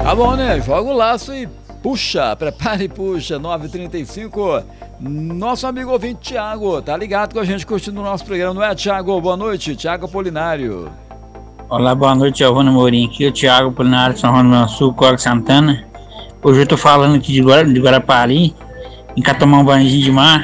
Tá bom, né? Joga o laço e puxa, prepare e puxa, 9h35. Nosso amigo ouvinte Thiago, tá ligado com a gente curtindo o nosso programa, não é, Thiago? Boa noite, Thiago Apolinário. Olá, boa noite, Giovanna Mourinho aqui, o Thiago Apolinário, São Romão do Sul, Córrego Santana. Hoje eu tô falando aqui de Guarapari, em cá tomar um banhozinho de mar.